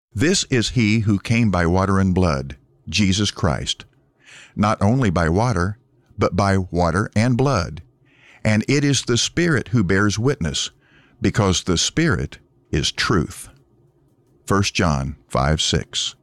This is he who came by water and blood, Jesus Christ, not only by water, but by water and blood. And it is the Spirit who bears witness, because the Spirit is truth. 1 John 5:6.